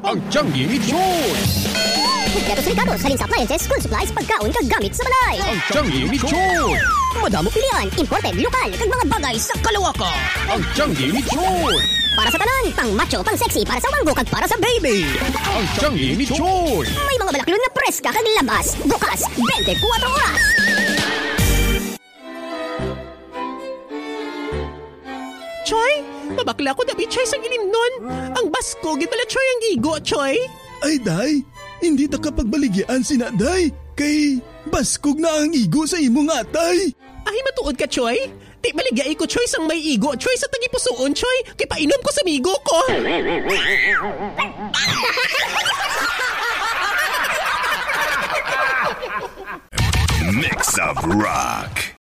Ang tianggi ni Choy! Kompleto sa Ricardo, Saling sa appliances, school supplies, pagkaon, kagamit sa balay. Ang tianggi ni Choy! Madamo pilihan, imported, lokal, kag mga bagay sa kalawakan. Ang tianggi ni Choy! Para sa tanan, pang macho, pang sexy, para sa wanggo, kag para sa baby. Ang tianggi ni Choy! May mga balaklon na preska kag labas, bukas, 24 oras. Choy, mabakla ko dabi Choy sa gilimnon. Ang basko, gitala Choy ang gigo, Choy. Ay, day, hindi ta kapagbaligyan sina, day. Kay baskog na ang igo sa imong atay. Ay, matuod ka, Choy. Di baligay ko, Choy, sang may igo. Choy, sa tagipusoon, Choy. Kay painom ko sa migo ko. Mix of Rock.